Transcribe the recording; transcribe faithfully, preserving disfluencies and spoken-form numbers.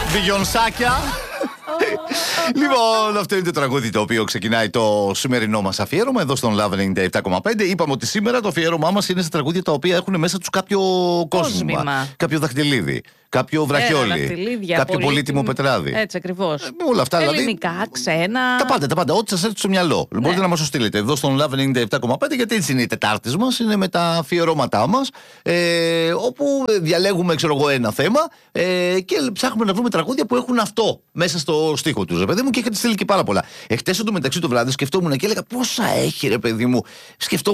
Μπιγιονσάκια. Λοιπόν, αυτό είναι το τραγούδι το οποίο ξεκινάει το σημερινό μας αφιέρωμα εδώ στον Love ενενήντα επτά κόμμα πέντε. Είπαμε ότι σήμερα το αφιέρωμά μας είναι σε τραγούδια τα οποία έχουν μέσα τους κάποιο κόσμημα, κάποιο δαχτυλίδι, κάποιο βραχιόλι, κάποιο πολύτιμο, πολύτιμο πετράδι. Έτσι ακριβώς. Ε, όλα αυτά, ελληνικά, δηλαδή, ξένα. Τα πάντα, τα πάντα. Ό,τι σας έρθει στο μυαλό. Ναι. Μπορείτε να μας το στείλετε εδώ στον Love ενενήντα επτά κόμμα πέντε, γιατί έτσι είναι οι Τετάρτες μας, είναι με τα αφιερώματά μας. Ε, όπου διαλέγουμε, ξέρω εγώ, ένα θέμα ε, και ψάχνουμε να βρούμε τραγούδια που έχουν αυτό μέσα στο στίχο τους. Ρε παιδί μου, και είχατε στείλει και πάρα πολλά. Εχθές εντωμεταξύ το βράδυ σκεφτόμουν και έλεγα πόσα έχει, ρε παιδί μου. Σκεφτόμουν